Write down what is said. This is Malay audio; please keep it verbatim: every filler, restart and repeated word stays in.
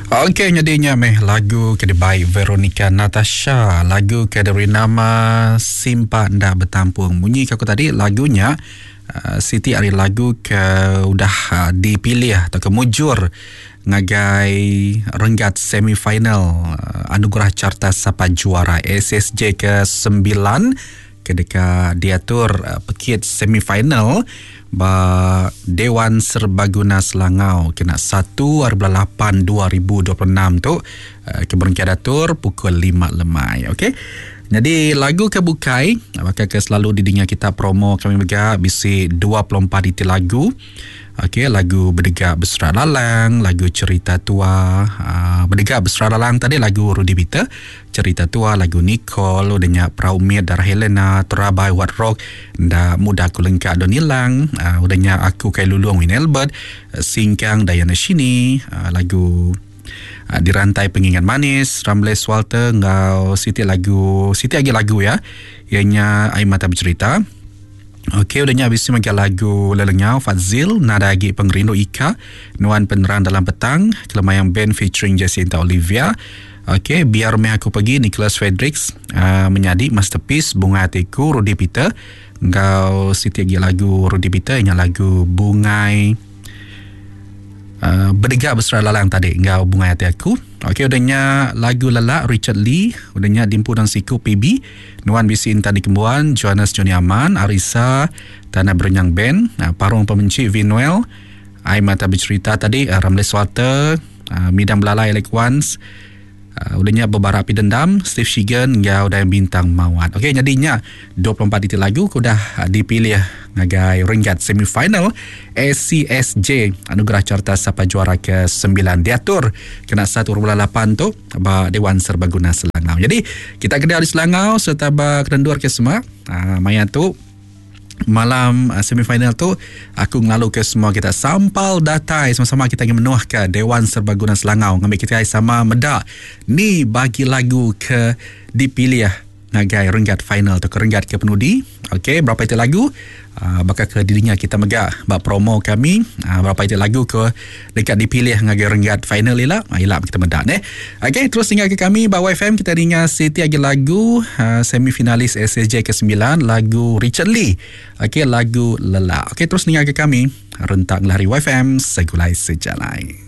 Okey, jadinya meh lagu kedai Veronica Natasha, lagu kedari nama Simpa Ndak Bertampung. Bunyi aku tadi lagunya uh, Siti hari lagu ke udah uh, dipilih atau kemujur ngagai renggat semifinal uh, Anugerah Carta Sapa Juara S S J ke sembilan ketika diatur uh, pekit semifinal ba Dewan Serbaguna Selangau kena satu bulan lapan dua ribu dua puluh enam tu uh, keberengkian datur pukul lima lemai. Okey. Jadi lagu kebukai bakal ke selalu didengar kita promo kami juga bisi dua puluh empat itu lagu. Okey, lagu Berdegak Berserat Lalang, lagu Cerita Tua, uh, Berdegak Berserat Lalang tadi lagu Rudy Peter, Cerita Tua lagu Nicole, udahnya Praumir Darah Helena, Terabai What Rock, Nda Muda Aku Lengkap Don Hilang, uh, udahnya Aku Kai Luluang Win Albert, uh, Singkang Diana Shini, uh, lagu uh, Dirantai Pengingat Manis, Ramles Walter, ngau Siti lagu, Siti lagi lagu ya, ianya Air Mata Bercerita. Okey, udahnya habis magi lagu Lelengau Fazil, Nada Agi Pengerindu Ika, Nuan Penerang Dalam Petang, Kelemayang Band featuring Jacinta Olivia. Okey, Biar Meh Aku Pergi, Nicholas Fredericks, uh, Menyadik Masterpiece, Bunga Hatiku, Rudy Peter. Engkau Siti lagi lagu Rudy Peter, ini lagu Bungai uh, Berdegak Berserat Lalang tadi, Engkau Bunga Hati Aku. Okey, udahnya lagu Lelak Richard Lee, udahnya Dimpu dan Siku P B, Nuan Bisi Intan di Kembuan, Johannes Joni Aman, Arisa Tanah Berenyang Band, uh, Parung Pemenci Vinuel, Air Mata Bercerita tadi, uh, Ramles Walter, uh, Midang Belalai Alec Wans, uh, udahnya Beberapa Api Dendam, Steve Shigen, ya udah Bintang Mawat. Okey, jadinya dua puluh empat itu lagu udah uh, dipilih ngagai ringgat semifinal S C S J Anugerah Carta Sapa Juara ke sembilan diatur kena satu bulan lapan tu ba Dewan Serbaguna Selangau. Jadi kita kedai di Selangau serta ba kerendur ke semua uh, maya tu malam uh, semifinal tu aku ngelalu ke semua kita sampal datai sama-sama kita ingin menuah ke Dewan Serbaguna Selangau ngambil kita sama medak ni bagi lagu ke dipilih ngagai renggat final atau renggat ke penudi. Okey, berapa itu lagu uh, bakal ke dirinya kita megak bak promo kami uh, berapa itu lagu ke dekat dipilih ngagai renggat final ialah uh, ialah kita medak eh. Okey, terus tinggal ke kami Bawa F M kita dengar Siti lagi lagu uh, semifinalis S S J ke sembilan lagu Richard Lee. Okey, lagu Lelak. Okey, terus tinggal ke kami rentak lari W F M segulai sejalai.